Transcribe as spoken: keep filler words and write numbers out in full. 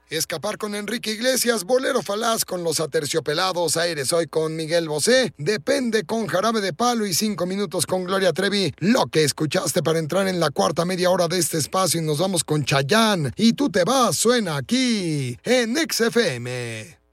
Escapar con Enrique Iglesias, Bolero Falaz con Los Aterciopelados, Aires Hoy con Miguel Bosé, Depende con Jarabe de Palo y Cinco Minutos con Gloria Trevi. Lo que escuchaste para entrar en la cuarta media hora de este espacio y nos vamos con Chayanne. Y Tú te vas, suena aquí en X F M.